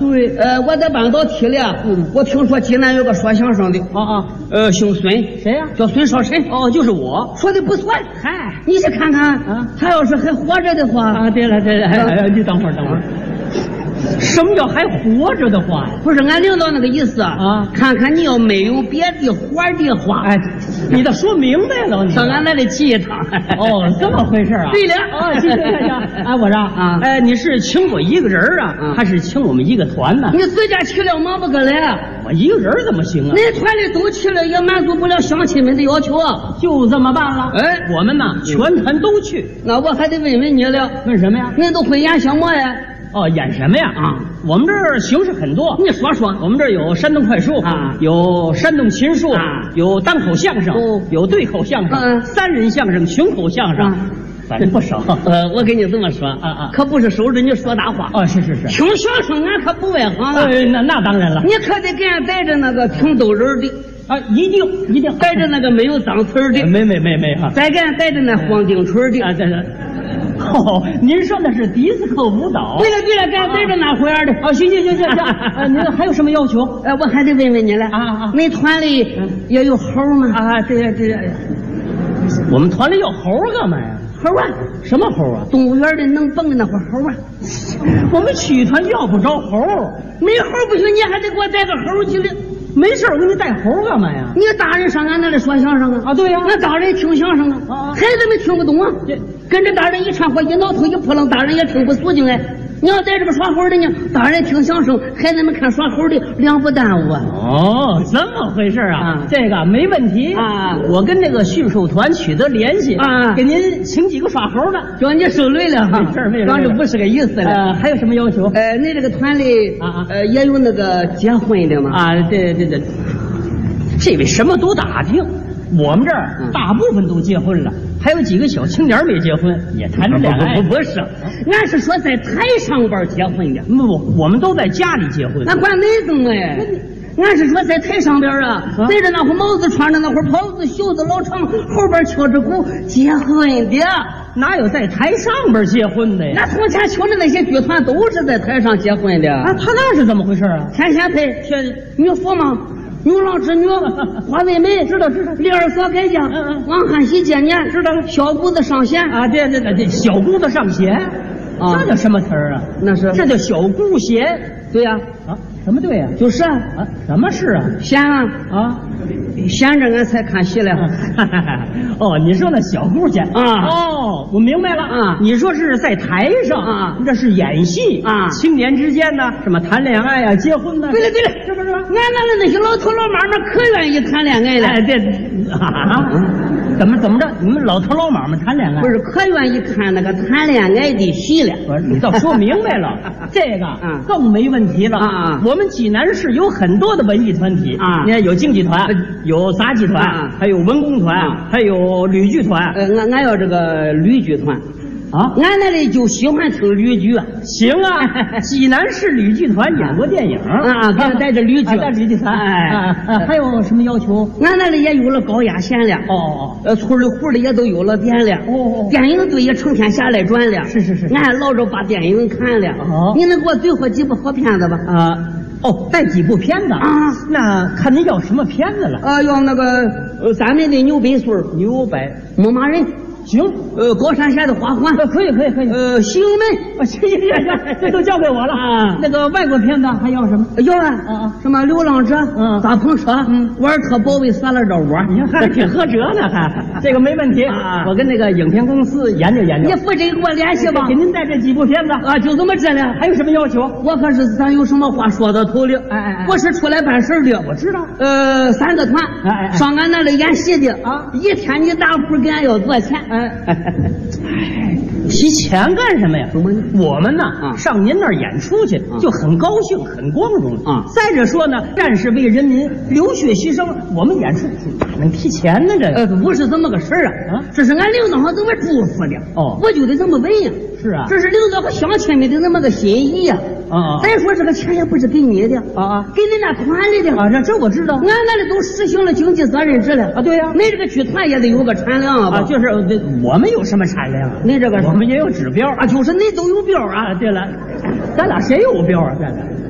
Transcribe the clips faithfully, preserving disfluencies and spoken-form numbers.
对， 呃，我在半导体里啊， 嗯， 我听说济南有个说相声的， 啊啊， 呃，姓孙， 谁呀、 叫孙少臣。 哦，就是我。 说的不错。 嗨， 你去看看啊， 他要是还活着的话啊，对了对了，哎哎，你等会儿等会儿。什么叫还活着的话呀？ 不是俺领导那个意思啊， 看看你要没有别的活的话， 哎，你得说明白了，你上俺那里去一趟。 哦，这么回事啊？ 对了， 哦，行行行行，哎，我说啊， 哎，你是请我一个人啊， 啊还是请我们一个团呢？ 你自家去了忙不过来， 我一个人怎么行啊？ 那团里都去了，也满足不了乡亲们的要求啊。 就这么办了。 哎， 我们呢，全团都去。 那我还得问问你了， 问什么呀？ 你都会演什么呀？ 哦，演什么呀？ 啊， 我们这儿形式很多。 你说说。 我们这儿有山东快书啊， 有山东秦书啊， 有单口相声， 哦有对口相声， 嗯三人相声，群口相声， 啊反正不少。 呃，我跟你这么说啊啊可不是守着你说大话。 哦，是是是。 听相声俺可不外行了， 呃，那那当然了。 你可得给俺带着那个听逗人的， 啊，一定一定带着那个没有脏词儿的， 没没没没哈。 再给俺带着那黄丁锤的。 啊，这这。哦，您说的是迪斯科舞蹈？ 对了对了，给俺带着那花样的。 啊，行行行行行。啊，您还有什么要求？ 哎，我还得问问你了。 啊啊！ 你团里也有猴吗？ 啊，对呀对呀。我们团里要猴干嘛呀？ 猴啊？ 什么猴啊？ 动物园的能蹦的那会儿猴啊。 我们曲团要不着猴， 没猴不行，你还得给我带个猴去了。 没事，我给你带猴干嘛呀？ 你大人上俺那里说相声啊？ 啊，对呀、啊， 那大人听相声啊， 啊孩子们听不懂啊。跟着大人一唱或一挠头一扑棱，大人也听不肃静哎。你要带这个耍猴的呢，大人听相声，孩子们看耍猴的，两不耽误啊。 哦，这么回事啊？ 啊这个没问题啊。 我跟这个驯兽团取得联系啊， 给您请几个耍猴的， 叫你受累了哈。 没事没事， 当这不是个意思了。 呃，还有什么要求？ 呃，你这个团里啊啊呃也有那个结婚的吗？ 啊，对对对，这位什么都打听。我们这儿大部分都结婚了，还有几个小青年没结婚，也谈着恋爱。 不不不是，俺是说在台上边结婚的。 不不，我们都在家里结婚。 那管没怎么哎？俺是说在台上边啊，戴着那会帽子，穿着那会袍子，袖子老长，后边敲着鼓结婚的。 哪有在台上边结婚的呀？ 那从前求的那些剧团都是在台上结婚的。 啊，他那是怎么回事啊？ 天仙配， 天女驸马。牛郎织女，花妹妹， 知道知道。 李二嫂改嫁， 嗯嗯， 王汉喜接年， 知道了。 小姑子上弦啊，对对对对，小姑子上弦，啊，这叫什么词儿啊？ 那是这叫小姑弦。 对呀， 啊，什么对呀？ 就是啊， 啊，什么是啊？ 弦啊啊， 闲着俺才看戏了。 哦，你说那小姑弦啊？ 哦，我明白了啊。 你说是在台上啊， 这是演戏啊， 青年之间呢，什么谈恋爱啊，结婚呢？ 对了对了， 是不是？ 俺那里那些老头老妈们可愿意谈恋爱了。 哎，这啊，怎么怎么着？你们老头老妈们谈恋爱？ 不是，可愿意看那个谈恋爱的戏了。 不是，你倒说明白了，这个啊更没问题了啊。 我们济南市有很多的文艺团体啊， 你看有京剧团，有杂技团，还有文工团，还有吕剧团。 呃，俺俺要这个吕剧团。 啊， 俺那里就喜欢听吕剧啊。 行啊，济南市吕剧团演过电影啊，给俺带着吕剧， 带吕剧团。哎，还有什么要求？ 俺那里也有了高压弦了。 哦， 呃，村里户里也都有了电了。 哦， 电影队也成天下来转了。 是是是， 俺还捞着把电影看了。 哦， 你能给我对付几部好片子吧？ 啊，哦，带几部片子啊？ 那看您要什么片子了？ 啊，要那个呃，咱们的牛北孙儿、 牛北、 牧马人。 行， 呃，高山下的花环， 可以可以可以。 呃，西游门， 啊，行行行行，这都交给我了啊。那个外国片子还要什么？ 要啊， 啊什么流浪者， 嗯， 大篷车， 嗯， 瓦尔特保卫萨拉赵窝， 你看还挺合辙呢，还这个没问题啊。 我跟那个影片公司研究研究。 你负责给我联系吧， 给您带这几部片子啊，就这么这了。 还有什么要求？ 我可是咱有什么话说到头的。 哎哎哎， 我是出来办事的， 我知道。 呃，三个团， 哎哎， 上俺那里演戏的啊， 一天你打铺给俺要多少钱？ 哎。哎，提钱干什么呀？我们呢， 啊， 上您那儿演出去就很高兴，很光荣啊。 再者说呢，战士为人民流血牺牲，我们演出哪能提钱呢？这呃，不是这么个事儿啊，啊，这是俺领导上这么嘱咐的。 哦， 我就得这么问呀。 是啊， 这是领导和乡亲们的那么个心意呀。 啊， 再说这个钱也不是给你的啊啊， 给你那团里的啊，这这我知道， 俺那里都实行了经济责任制了啊。对呀， 你这个剧团也得有个产量啊。 啊，就是我们有什么产量？ 你这个我们也有指标啊，就是你都有标啊。 对了，咱俩谁有标啊？这个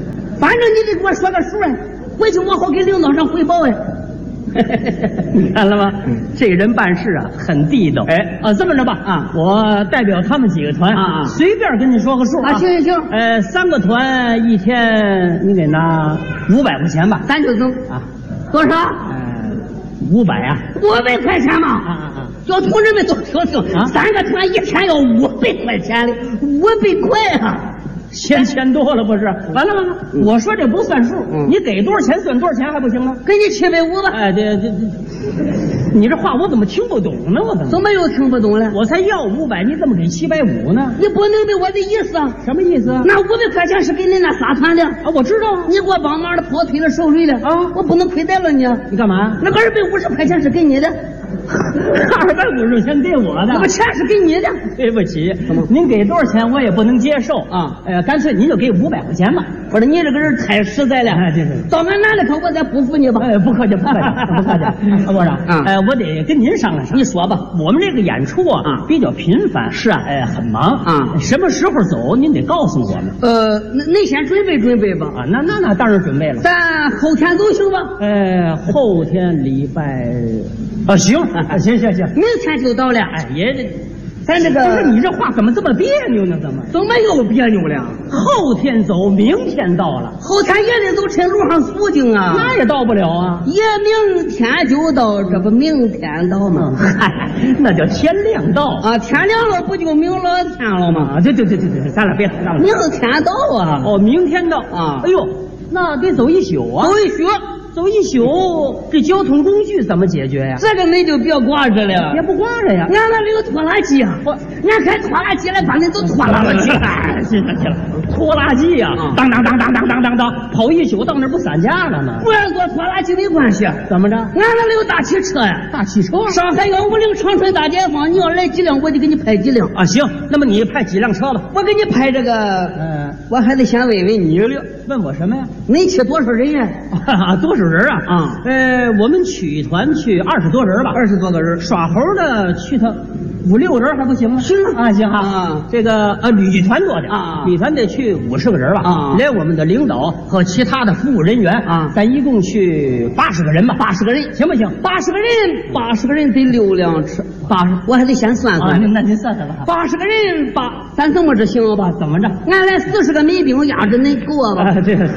反正你得给我说个数哎，回去我好给领导上汇报哎。 你看了吗？这人办事啊很地道。 哎啊，这么着吧啊， 我代表他们几个团啊啊随便跟你说个数啊，行行行， 呃，三个团一天你给拿五百块钱吧。 咱就走啊， 多少？ 呃，五百啊。 五百块钱嘛。 啊啊啊！ 叫同志们都听听， 啊三个团一天要五百块钱的，五百块啊！ 先钱多了不是？完了完了， 嗯我说这不算数， 嗯你给多少钱算多少钱还不行吗？ 给你七百五吧。 哎，这这这，你这话我怎么听不懂呢？我怎么？ 怎么又听不懂了？ 我才要五百，你怎么给七百五呢？ 你不明白我的意思啊？ 什么意思啊？ 那五百块钱是给你那仨团的啊，我知道啊。 你给我帮忙的跑腿的受累的啊我不能亏待了你。 你干嘛？ 那个二百五十块钱是给你的， 二百五十钱给我的， 那个钱是给你的。 对不起怎么， 您给多少钱我也不能接受啊哎呀，干脆您就给五百块钱吧。 我说你这个人太实在了， 哎，这是。 到俺那里头我再不服你吧。 哎，不客气，不客气，不客气。啊，部长， 啊哎，我得跟您商量商量。 你说吧， 我们这个演出啊， 啊比较频繁， 是啊哎，很忙啊什么时候走您得告诉我们呃，那恁先准备准备吧。 啊。那那那当然准备了。 咱后天走行吧？ 哎，后天礼拜啊，行，行行行， 明天就到了。 哎，也得。 咱这个不是你这话怎么这么别扭呢？怎么？ 怎么又别扭了？ 后天走，明天到了， 后天也得走，趁路上肃静啊。 那也到不了啊。 也明天就到，这不明天到吗？ 嗨，那叫天亮到啊，天亮了不就明了天了吗？ 啊！对对对对对，咱俩别谈了。 明天到啊！ 哦，明天到啊哎呦，那得走一宿啊！ 走一宿， 走一宿，这交通工具怎么解决呀？ 这个你就别挂着了。 也不挂着呀。 俺那里有拖拉机啊， 我俺开拖拉机来把你都拖拉了去了。 行了行了，拖拉机呀， 啊当当当当当当当当，跑一宿到那儿不散架了吗？ 不然坐拖拉机没关系。 怎么着？ 俺那里有大汽车呀， 大汽车上海幺五零长春大解放，你要来几辆，我就给你派几辆。 啊？行，那么你派几辆车吧？ 我给你派这个， 嗯， 我还得先问问你了， 问我什么呀？ 恁去多少人呀？ 啊，多少人啊？ 啊呃，我们曲团去二十多人吧， 二十多个人。 耍猴的去他五六人还不行吗？ 行啊，行啊。 啊这个呃，旅团多点啊旅团得去五十个人吧？ 啊连我们的领导和其他的服务人员啊咱一共去八十个人吧？ 八十个人行不行？ 八十个人，八十个人得六辆车，八十，我还得先算啊， 算。 那您算算吧。 八十个人，八，咱怎么着行吧？ 怎么着？ 俺来四十个民兵压着恁过吧？ 啊，这个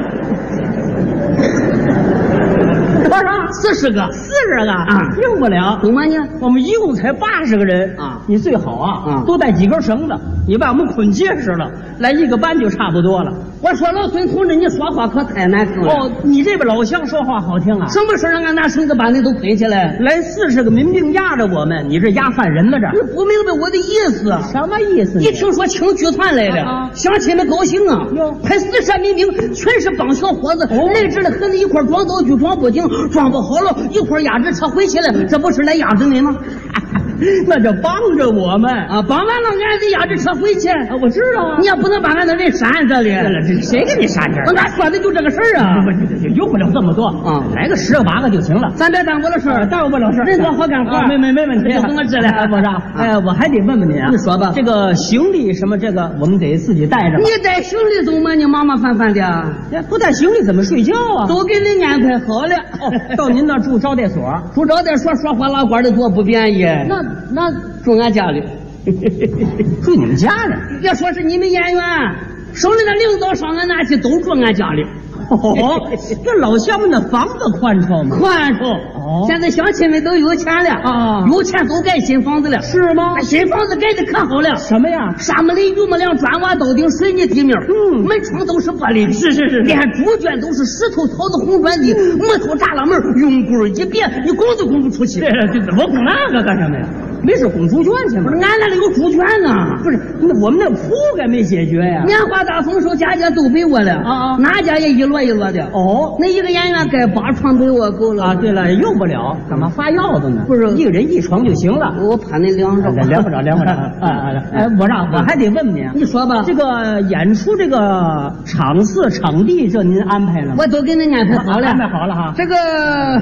多少？ 四十个， 四十个啊用不了。 怎么呢？ 我们一共才八十个人啊你最好啊， 啊多带几根绳子，你把我们捆结实了，来一个班就差不多了。 我说老孙同志，你说话可太难听了。 哦，你这边老乡说话好听啊。 什么事让俺拿绳子把你都捆起来？ 来四十个民兵压着我们，你这压犯人呢？这你不明白我的意思。 什么意思？ 一听说清剧团来了， 啊乡亲们高兴啊哟！ 派四十民兵，全是帮小伙子，来这了和你一块装道具、装布景，装不好了，一块压着车回去了，这不是来压着你吗？ 那就帮着我们啊，帮完了俺得压着车回去。 啊！我知道啊。 你也不能把俺的人闪这里。 对了，这谁给你删这儿？ 俺说的就这个事儿啊。 不不不，用不了这么多啊来个十个八个就行了。 咱别耽误了事儿， 耽误不了事儿， 人多好干活， 啊没没没问题， 就这么治了。 部长，哎，我还得问问您啊， 你说吧这个行李什么，这个我们得自己带着吧。 你带行李走吗？你麻麻烦烦的， 这不带行李怎么睡觉啊？ 都给你安排好了。 哦，到您那住招待所， 住招待所说话拉呱的多不便宜。 那那住俺家里， 住你们家里？ 别说是你们演员，省里的领导上俺那去都住俺家里。 哦，这老乡们的房子宽敞吗？ 宽敞。 哦现在乡亲们都有钱了啊有钱都盖新房子了。 是吗那新房子盖的可好了。 什么呀？ 沙木林、榆木梁、砖瓦、刀钉、水泥地面， 嗯门窗都是玻璃的， 是是是是连猪圈都是石头槽子红砖地，木头栅栏门，用棍一别，你拱都拱不出去。 这这我拱那个干什么呀？没事拱猪圈去吗不是？俺那里有猪圈呢， 不是，那我们那铺盖没解决呀。 棉花大丰收，家家都被窝了啊啊哪家也一摞一摞的。 哦那一个演员盖八床被窝够了啊，对了，用不了，干嘛发药子呢？ 不是一个人一床就行了。 我怕你凉着， 凉不着，凉不着。啊啊！哎，我让我还得问问您， 你说吧， 这个演出这个场次、场地，这您安排了吗？ 我都给你安排好了， 安排好了哈。 这个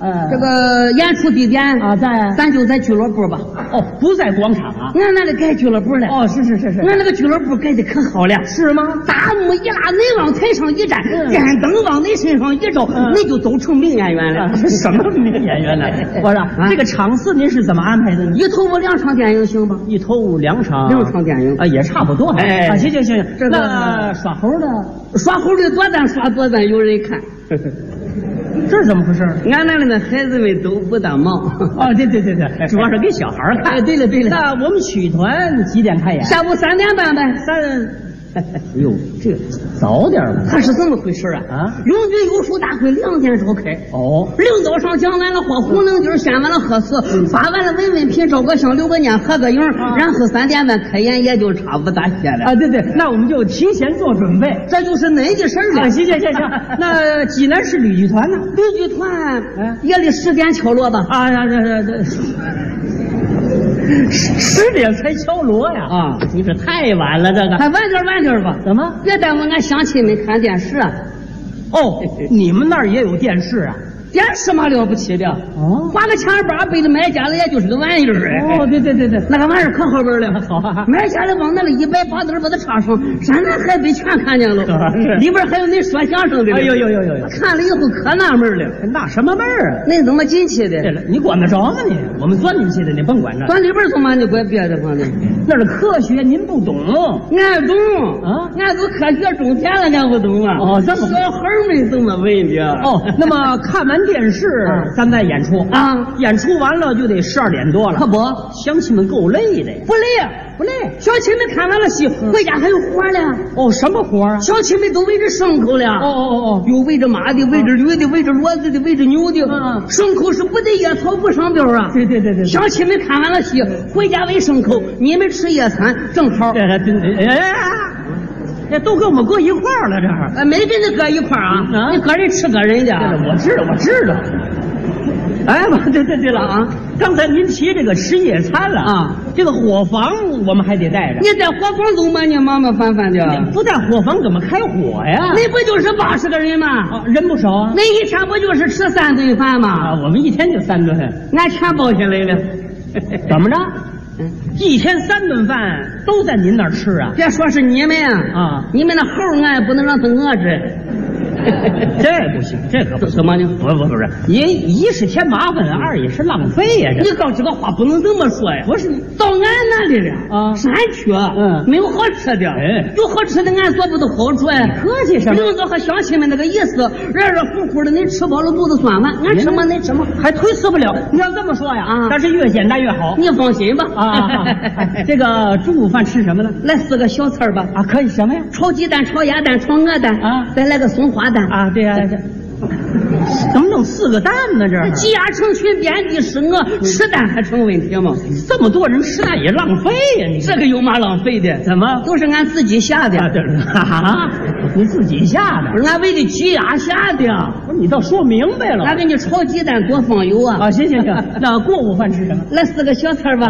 嗯， 这个演出地点啊，在咱就在俱乐部吧。 哦，不在广场啊。 俺那里盖俱乐部了。 哦，是是是是。 俺那个俱乐部盖的可好了。 是吗？ 大幕一拉，你往台上一站，电灯往你身上一照，你就走成名演员了。 什么名演员了？我说这个场次您是怎么安排的呢？ 一头五两场电影行吧？ 一头五两场， 两场电影啊，也差不多。 哎， 啊，行行行， 这个那耍猴的， 耍猴的多咱耍多咱有人看。 这是怎么回事？ 俺那里的孩子们都不大忙。 哦，对对对对，主要是给小孩看。 哎，对了对了， 那我们曲团几点开演？ 下午三点半呗。 三。哎呦，这个早点吧？ 他是怎么回事啊？ 啊， 永军有书大会两点召开。 哦， 领导上讲完了话，红焖鸡献完了贺词，发完了文文凭，照个相，留个念，合个影，啊、然后三点半开演，也就差不大些了。 啊，对对，那我们就提前做准备， 这就是恁的事儿了。 啊，行行行行，那济南市吕剧团呢？ 吕剧团，哎，夜里十点敲锣吧？ 啊，这这这。十点才敲锣呀！ 啊， 你这太晚了，这个还晚点晚点吧？ 怎么？ 别耽误俺乡亲们看电视啊！ 哦，你们那儿也有电视啊？ 电视嘛了不起的哦， 花个千八百的买家了，也就是个玩意儿。 哦，对对对对， 那个玩意儿可好玩了。 好啊， 买家了往那里一摆，把灯把它插上，山南海北全看见了。 是， 里边还有恁说相声的。 哎呦呦呦呦呦！ 看了以后可纳闷了， 纳什么闷儿啊？ 恁怎么进去的？ 对了，你管得着吗你？我们钻进去的，你甭管这。 钻里边怎么你管别的方面？ 那是科学，您不懂。 俺懂啊， 俺都科学种田了，俺不懂啊。 哦，这么小孩们怎么问的？ 哦，那么看完电视。咱再演出啊， 演出完了就得十二点多了， 可不， 乡亲们够累的。 不累啊， 不累。 乡亲们看完了戏，回家还有活呢。 哦，什么活啊？ 乡亲们都围着牲口了。 哦哦哦哦， 有围着马的，围着驴的，围着骡子的，围着牛的。 嗯， 牲口是不得野草不上膘啊。 对对对对。 乡亲们看完了戏，回家喂牲口，你们吃夜餐正好。 对对对，哎。这都跟我们搁一块儿了，这儿。 哎，没跟你搁一块儿啊？你个人吃个人的。 我知道，我知道。哎，对对对了啊！刚才您提这个吃夜餐了啊， 这个伙房我们还得带着。 你在伙房怎么你麻麻烦烦的？ 不带伙房怎么开火呀？ 那不就是八十个人吗？ 啊，人不少啊。 那一天不就是吃三顿饭吗？ 啊，我们一天就三顿， 俺全包下来了。 怎么着？嗯，一天三顿饭都在您那儿吃啊？ 别说是你们啊， 啊， 你们那猴俺也不能让他饿着。 这不行，这可不怎么呢？ 不不不是，你一是添麻烦，二也是浪费呀。 你告这个话不能这么说呀。 不是， 到俺那里了啊， 山区， 嗯， 没有好吃的， 哎， 有好吃的俺做不到好处哎。 客气什么？ 领导和乡亲们那个意思，热热乎乎的，你吃饱了肚子酸完，俺吃吗？恁吃吗？ 还推辞不了。你要这么说呀，啊，但是越简单越好。 你放心吧。 啊，这个中午饭吃什么呢？ 来四个小菜吧。 啊，可以什么呀？ 炒鸡蛋、炒鸭蛋、炒鹅蛋啊， 再来个松花蛋啊，对呀。怎么弄四个蛋呢？这鸡鸭成群，遍地是鹅，吃蛋还成问题吗？ 这么多人吃蛋也浪费呀！你这个有嘛浪费的？ 怎么都是俺自己下的？ 啊，你自己下的？ 不是俺为的鸡鸭下的。 不是你倒说明白了。 俺给你炒鸡蛋多放油啊！ 啊，行行行，那过午饭吃什么？ 来四个小菜吧。